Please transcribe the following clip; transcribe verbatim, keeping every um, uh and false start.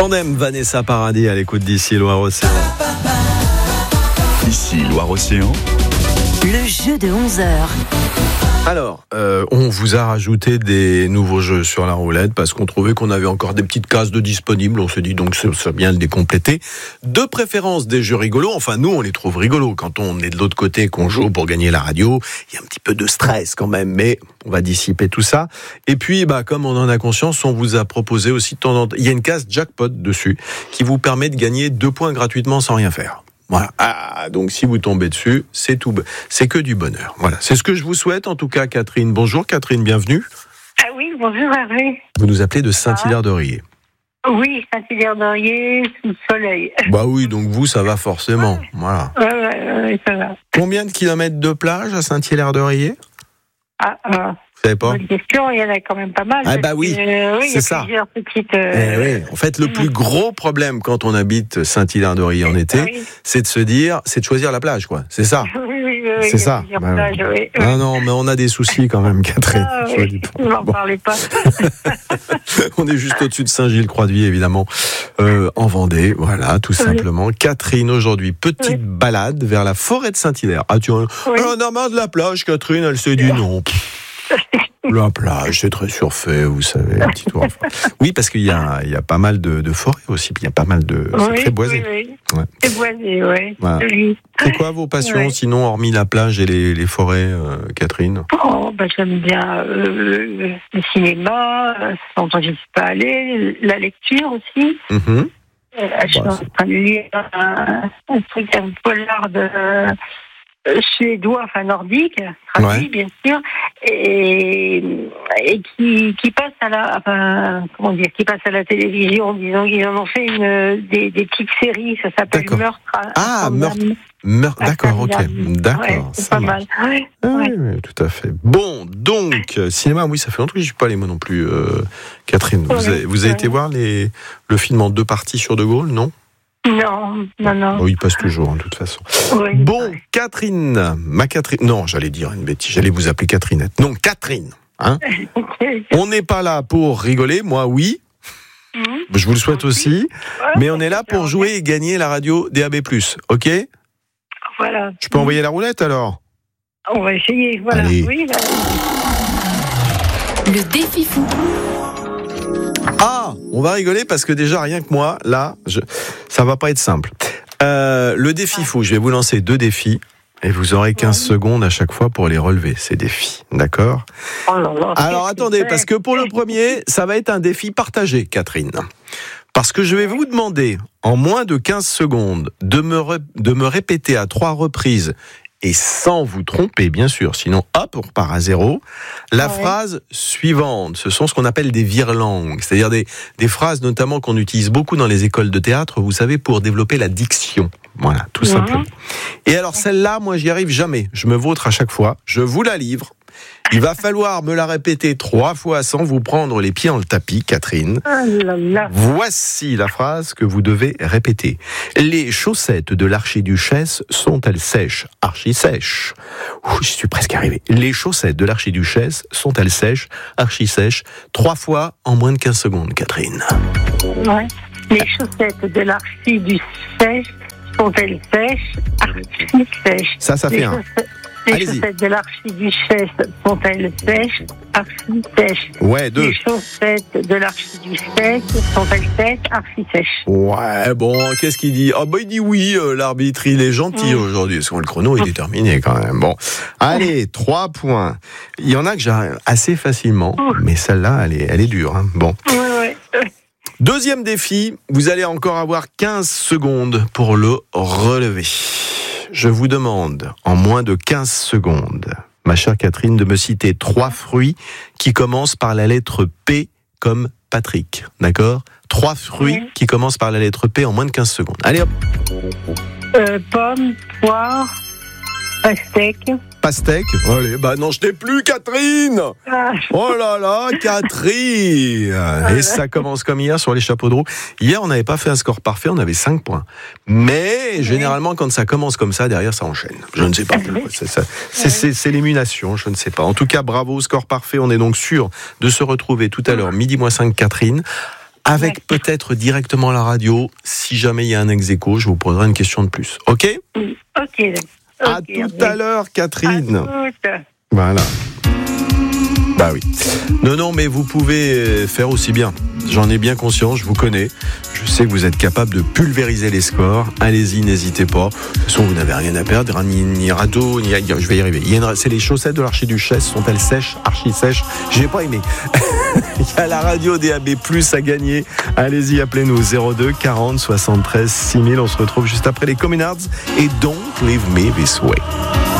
Tandem Vanessa Paradis à l'écoute d'ici Loire-Océan. Ici Loire-Océan. Le jeu de onze heures. Alors, euh, on vous a rajouté des nouveaux jeux sur la roulette parce qu'on trouvait qu'on avait encore des petites cases de disponibles. On s'est dit donc c'est, c'est bien de les compléter. De préférence des jeux rigolos. Enfin, nous, on les trouve rigolos. Quand on est de l'autre côté, qu'on joue pour gagner la radio, il y a un petit peu de stress quand même, mais on va dissiper tout ça. Et puis, bah, comme on en a conscience, on vous a proposé aussi de temps en temps. Il y a une case jackpot dessus qui vous permet de gagner deux points gratuitement sans rien faire. Voilà. Ah, donc si vous tombez dessus, c'est tout, c'est que du bonheur. Voilà, c'est ce que je vous souhaite en tout cas, Catherine. Bonjour Catherine, bienvenue. Ah oui, bonjour Hervé. Vous nous appelez de Saint-Hilaire-de-Riez. Oui, Saint-Hilaire-de-Riez, sous le soleil. Bah oui, donc vous, ça va forcément. Ouais. Voilà. Ouais, ouais, ouais, ça va. Combien de kilomètres de plage à Saint-Hilaire-de-Riez? Ah, ah. Vous savez pas? Bonne question, il y en a quand même pas mal. Ah bah oui, euh, oui, c'est il y a ça. plusieurs petites... Euh... Eh oui. En fait, le plus gros problème quand on habite Saint-Hilaire-de-Riez en été, oui. c'est de se dire, c'est de choisir la plage, quoi. C'est ça. Oui, oui, oui, oui, c'est ça. Bah, plages, oui. Non, non, mais on a des soucis quand même, Catherine. Ah, oui. Ne m'en bon. parlez pas. On est juste au-dessus de Saint-Gilles-Croix-de-Vie, évidemment, euh, en Vendée. Voilà, tout oui. simplement. Catherine, aujourd'hui, petite oui. balade vers la forêt de Saint-Hilaire. Ah, tu en oui. as marre de la plage, Catherine? Elle s'est dit non. La plage, c'est très surfait, vous savez, un petit tour. Oui, parce qu'il y a, il y a pas mal de, de forêts aussi, puis il y a pas mal de... Oui, c'est très boisé. Oui, oui. Ouais. C'est boisé, oui. Voilà. C'est quoi vos passions, oui. sinon, hormis la plage et les, les forêts, euh, Catherine? Oh, bah, j'aime bien euh, le cinéma, ça fait longtemps que je ne suis pas allée, la lecture aussi. Mm-hmm. Euh, je suis bah, en train de lire un, un truc, un polar de... suédois, enfin nordique, traduit ouais. bien sûr, et, et qui, qui passe à la, enfin, comment dire, qui passe à la télévision, disons qu'ils en ont fait une des, des petites séries, ça s'appelle d'accord. Meurtre. Ah, Meurtre. Meurtre, d'accord, ok, d'accord, ouais, c'est pas mal. Ouais, ah, ouais. Oui, tout à fait. Bon, donc cinéma, oui, ça fait longtemps que je suis pas allé moi non plus, euh, Catherine. Ouais, vous avez, vous avez ouais. été voir les, le film en deux parties sur De Gaulle, non? Non, non, non. Oh, il passe toujours, de toute façon. Oui, bon, ouais. Catherine, ma Catherine... Non, j'allais dire une bêtise, j'allais vous appeler Catherinette. Non, Catherine, hein. On n'est pas là pour rigoler, moi, oui. Mmh. Je vous le souhaite aussi. Ouais, mais on est là pour jouer et gagner la radio D A B plus, ok? Voilà. Je peux mmh. envoyer la roulette, alors? On va essayer, voilà. Allez. Oui, voilà. Le défi fou. Ah, on va rigoler parce que déjà, rien que moi, là, je, ça va pas être simple. Euh, le défi fou, je vais vous lancer deux défis et vous aurez quinze ouais. secondes à chaque fois pour les relever, ces défis. D'accord? Oh là là, alors attendez, parce que pour le premier, ça va être un défi partagé, Catherine. Parce que je vais vous demander, en moins de quinze secondes, de me, re, de me répéter à trois reprises, et sans vous tromper, bien sûr, sinon hop, on repart à zéro, la ouais. phrase suivante. Ce sont ce qu'on appelle des virelangues, c'est-à-dire des, des phrases notamment qu'on utilise beaucoup dans les écoles de théâtre, vous savez, pour développer la diction. Voilà, tout ouais. simplement. Et alors celle-là, moi, j'y arrive jamais. Je me vautre à chaque fois. Je vous la livre. Il va falloir me la répéter trois fois sans vous prendre les pieds dans le tapis, Catherine. Oh là là. Voici la phrase que vous devez répéter. Les chaussettes de l'archiduchesse sont-elles sèches? Archi-sèches. Ouh, je suis presque arrivé. Les chaussettes de l'archiduchesse sont-elles sèches? Archi-sèches. Trois fois en moins de quinze secondes, Catherine. Ouais. Les chaussettes de l'archiduchesse sont-elles sèches? Archi-sèches. Ça, ça fait les un. Chaussettes... Les Allez-y. chaussettes de l'archiduchesse sont-elles sèches? Archi-sèches. Ouais, deux. Les chaussettes de l'archiduchesse sont-elles sèches? Archi-sèches. Ouais, bon, qu'est-ce qu'il dit? Ah, oh, bah, il dit oui, euh, l'arbitre, il est gentil mmh. aujourd'hui, parce que le chrono est terminé quand même. Bon. Allez, trois points. Il y en a que j'arrive assez facilement, mmh. mais celle-là, elle est, elle est dure, hein. Bon. Ouais, ouais. Deuxième défi, vous allez encore avoir quinze secondes pour le relever. Je vous demande, en moins de quinze secondes, ma chère Catherine, de me citer trois fruits qui commencent par la lettre P comme Patrick. D'accord? Trois fruits oui. qui commencent par la lettre P en moins de quinze secondes. Allez hop! Euh, pomme, poire, pastèque. Pastèque? Allez, bah non, je t'ai plus, Catherine! Ah. Oh là là, Catherine! Ah, et ça commence comme hier sur les chapeaux de roue. Hier, on n'avait pas fait un score parfait, on avait cinq points. Mais, oui. généralement, quand ça commence comme ça, derrière, ça enchaîne. Je ne sais pas. C'est, ça. c'est, c'est, c'est l'émulation, je ne sais pas. En tout cas, bravo, score parfait. On est donc sûr de se retrouver tout à l'heure, midi moins cinq, Catherine. avec ouais. peut-être directement la radio. Si jamais il y a un ex-aequo, je vous poserai une question de plus. Ok ? Ok. À okay, tout à l'heure, Catherine. À toutes. Voilà. Bah oui. Non, non, mais vous pouvez faire aussi bien. J'en ai bien conscience, je vous connais. Je sais que vous êtes capable de pulvériser les scores. Allez-y, n'hésitez pas. De toute façon, vous n'avez rien à perdre, ni, ni radeau, ni... Je vais y arriver. Il y a une... C'est les chaussettes de l'archiduchesse. Sont-elles sèches, archi-sèches ? J'ai pas aimé. Il y a la radio D A B plus, à gagner. Allez-y, appelez-nous zéro deux quarante soixante-treize six mille. On se retrouve juste après les Communards et Don't Leave Me This Way.